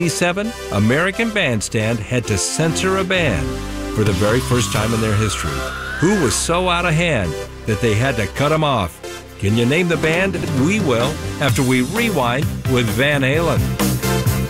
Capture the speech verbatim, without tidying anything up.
Seven, American Bandstand had to censor a band for the very first time in their history. Who was so out of hand that they had to cut them off? Can you name the band? We will after we rewind with Van Halen.